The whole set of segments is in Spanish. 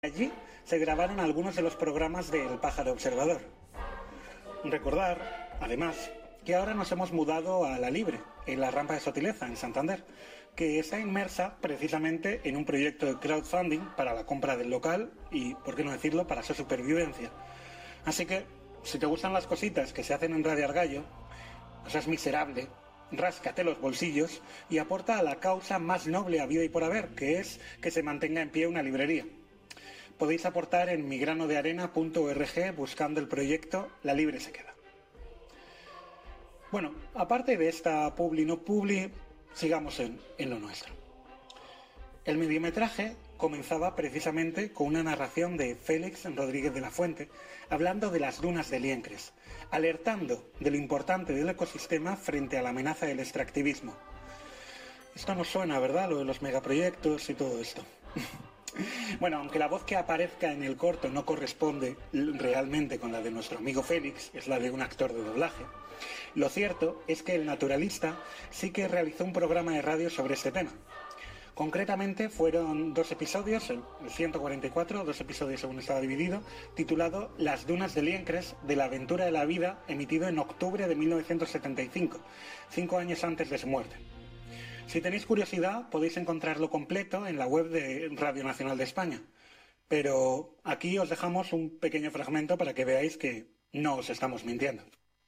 Allí se grabaron algunos de los programas de El Pájaro Observador. Recordar, además, que ahora nos hemos mudado a La Libre, en la Rampa de Sotileza, en Santander, que está inmersa precisamente en un proyecto de crowdfunding para la compra del local y, por qué no decirlo, para su supervivencia. Así que, si te gustan las cositas que se hacen en Radio Argallo, no seas miserable, ráscate los bolsillos y aporta a la causa más noble habida y por haber, que es que se mantenga en pie una librería. Podéis aportar en migranodearena.org buscando el proyecto La Libre se queda. Bueno, aparte de esta publi no publi, sigamos en lo nuestro. El mediometraje comenzaba precisamente con una narración de Félix Rodríguez de la Fuente hablando de las dunas de Liencres, alertando de lo importante del ecosistema frente a la amenaza del extractivismo. Esto nos suena, ¿verdad? Lo de los megaproyectos y todo esto. Bueno, aunque la voz que aparezca en el corto no corresponde realmente con la de nuestro amigo Félix, es la de un actor de doblaje, lo cierto es que el naturalista sí que realizó un programa de radio sobre este tema. Concretamente fueron 2 episodios, el 144, 2 episodios según estaba dividido, titulado Las dunas de Liencres, de la aventura de la vida, emitido en octubre de 1975, 5 años antes de su muerte. Si tenéis curiosidad, podéis encontrarlo completo en la web de Radio Nacional de España. Pero aquí os dejamos un pequeño fragmento para que veáis que no os estamos mintiendo.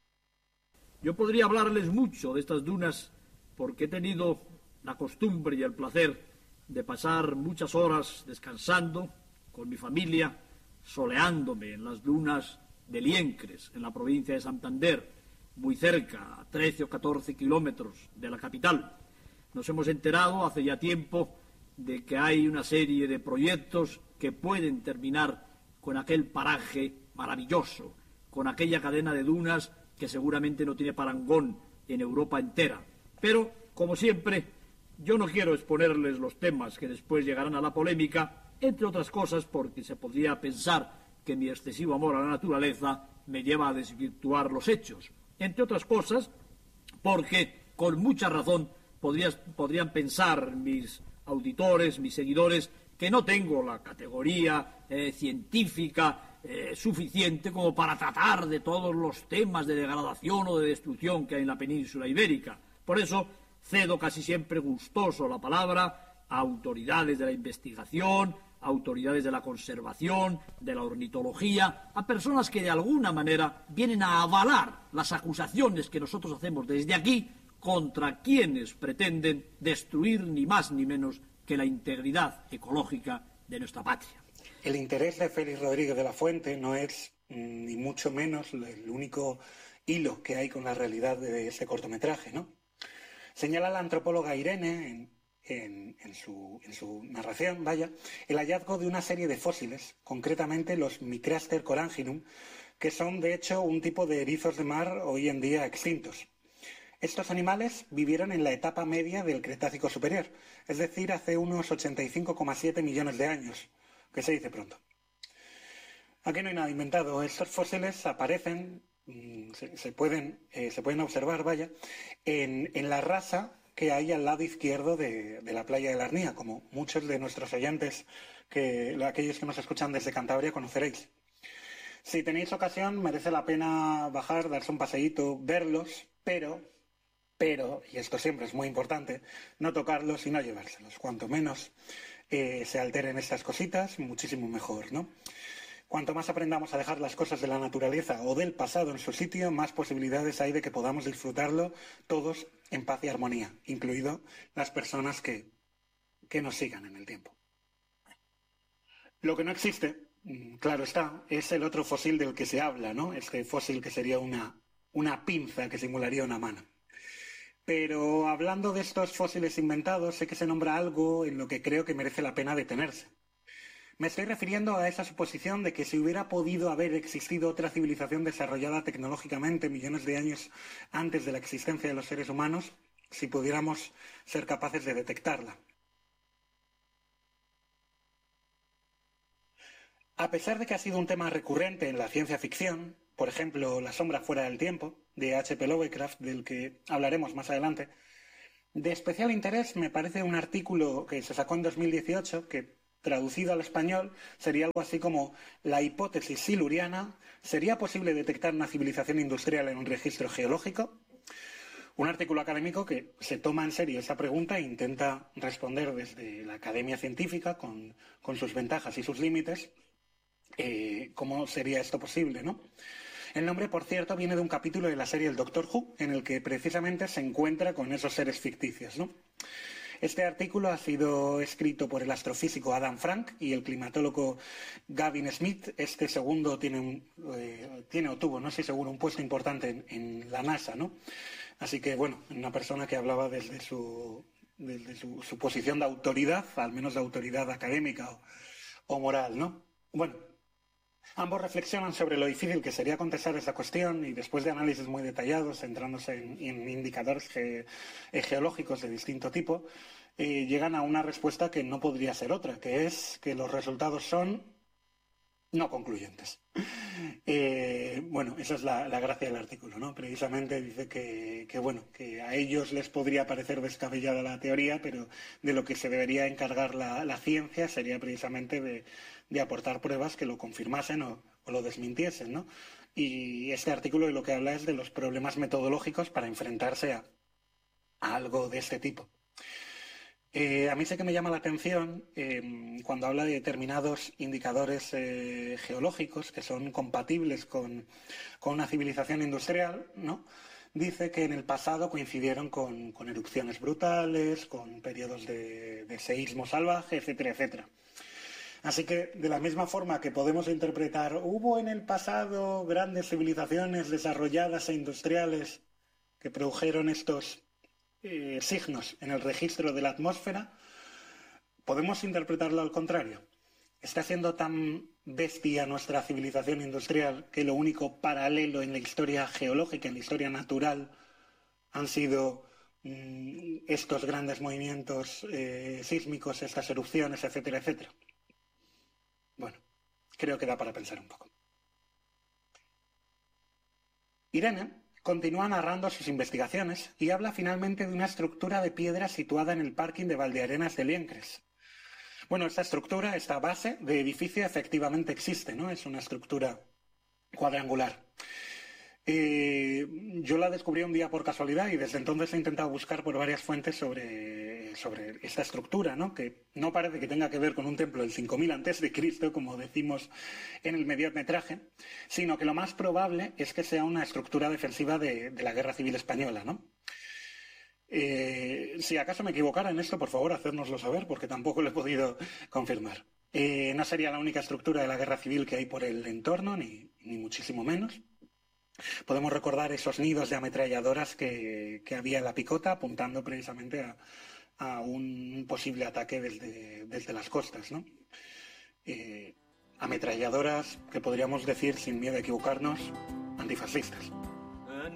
Yo podría hablarles mucho de estas dunas porque he tenido la costumbre y el placer de pasar muchas horas descansando con mi familia, soleándome en las dunas de Liencres, en la provincia de Santander, muy cerca, a 13 o 14 kilómetros de la capital. Nos hemos enterado hace ya tiempo de que hay una serie de proyectos que pueden terminar con aquel paraje maravilloso, con aquella cadena de dunas que seguramente no tiene parangón en Europa entera. Pero, como siempre, yo no quiero exponerles los temas que después llegarán a la polémica, entre otras cosas porque se podría pensar que mi excesivo amor a la naturaleza me lleva a desvirtuar los hechos. Entre otras cosas porque, con mucha razón, podrían pensar mis auditores, mis seguidores, que no tengo la categoría científica suficiente como para tratar de todos los temas de degradación o de destrucción que hay en la península ibérica. Por eso cedo casi siempre gustoso la palabra a autoridades de la investigación, a autoridades de la conservación, de la ornitología, a personas que de alguna manera vienen a avalar las acusaciones que nosotros hacemos desde aquí contra quienes pretenden destruir ni más ni menos que la integridad ecológica de nuestra patria. El interés de Félix Rodríguez de la Fuente no es ni mucho menos el único hilo que hay con la realidad de ese cortometraje, ¿no? Señala la antropóloga Irene en su narración, el hallazgo de una serie de fósiles, concretamente los Micraster coranginum, que son de hecho un tipo de erizos de mar hoy en día extintos. Estos animales vivieron en la etapa media del Cretácico superior, es decir, hace unos 85,7 millones de años, que se dice pronto. Aquí no hay nada inventado. Estos fósiles aparecen, se pueden observar, en la rasa que hay al lado izquierdo de la playa de la Arnía, como muchos de nuestros oyentes, aquellos que nos escuchan desde Cantabria, conoceréis. Si tenéis ocasión, merece la pena bajar, darse un paseíto, verlos, pero, y esto siempre es muy importante, no tocarlos y no llevárselos. Cuanto menos se alteren estas cositas, muchísimo mejor, ¿no? Cuanto más aprendamos a dejar las cosas de la naturaleza o del pasado en su sitio, más posibilidades hay de que podamos disfrutarlo todos en paz y armonía, incluido las personas que nos sigan en el tiempo. Lo que no existe, claro está, es el otro fósil del que se habla, ¿no? Este fósil que sería una pinza que simularía una mano. Pero hablando de estos fósiles inventados, sé que se nombra algo en lo que creo que merece la pena detenerse. Me estoy refiriendo a esa suposición de que si hubiera podido haber existido otra civilización desarrollada tecnológicamente millones de años antes de la existencia de los seres humanos, si pudiéramos ser capaces de detectarla. A pesar de que ha sido un tema recurrente en la ciencia ficción, por ejemplo, La sombra fuera del tiempo, de H.P. Lovecraft, del que hablaremos más adelante, de especial interés me parece un artículo que se sacó en 2018, que traducido al español, sería algo así como la hipótesis siluriana: ¿sería posible detectar una civilización industrial en un registro geológico? Un artículo académico que se toma en serio esa pregunta e intenta responder desde la academia científica, con sus ventajas y sus límites, cómo sería esto posible, ¿no? El nombre, por cierto, viene de un capítulo de la serie El Doctor Who, en el que precisamente se encuentra con esos seres ficticios, ¿no? Este artículo ha sido escrito por el astrofísico Adam Frank y el climatólogo Gavin Smith. Este segundo tiene o tuvo, no estoy seguro, un puesto importante en la NASA, ¿no? Así que, bueno, una persona que hablaba desde su posición de autoridad, al menos de autoridad académica o moral, ¿no? Bueno, ambos reflexionan sobre lo difícil que sería contestar esta cuestión, y después de análisis muy detallados, centrándose en indicadores geológicos de distinto tipo, llegan a una respuesta que no podría ser otra, que es que los resultados son no concluyentes. Bueno, esa es la gracia del artículo, ¿no? Precisamente dice que a ellos les podría parecer descabellada la teoría, pero de lo que se debería encargar la ciencia sería precisamente de aportar pruebas que lo confirmasen o lo desmintiesen, ¿no? Y este artículo de lo que habla es de los problemas metodológicos para enfrentarse a algo de este tipo. A mí sí que me llama la atención cuando habla de determinados indicadores geológicos que son compatibles con una civilización industrial, ¿no? Dice que en el pasado coincidieron con erupciones brutales, con periodos de seísmo salvaje, etcétera, etcétera. Así que, de la misma forma que podemos interpretar, hubo en el pasado grandes civilizaciones desarrolladas e industriales que produjeron estos signos en el registro de la atmósfera, podemos interpretarlo al contrario. ¿Está siendo tan bestia nuestra civilización industrial que lo único paralelo en la historia geológica, en la historia natural, han sido estos grandes movimientos sísmicos, estas erupciones, etcétera, etcétera? Bueno, creo que da para pensar un poco. Irene continúa narrando sus investigaciones y habla finalmente de una estructura de piedra situada en el parking de Valdearenas de Liencres. Bueno, esta estructura, esta base de edificio efectivamente existe, ¿no? Es una estructura cuadrangular. Yo la descubrí un día por casualidad y desde entonces he intentado buscar por varias fuentes sobre esta estructura, ¿no? Que no parece que tenga que ver con un templo del 5000 a.C., como decimos en el mediometraje, sino que lo más probable es que sea una estructura defensiva de la Guerra Civil Española, ¿no? Si acaso me equivocara en esto, por favor, hacérnoslo saber, porque tampoco lo he podido confirmar. No sería la única estructura de la Guerra Civil que hay por el entorno, ni muchísimo menos. Podemos recordar esos nidos de ametralladoras que había en la Picota, apuntando precisamente a un posible ataque desde las costas, ¿no? Ametralladoras que podríamos decir, sin miedo a equivocarnos, antifascistas.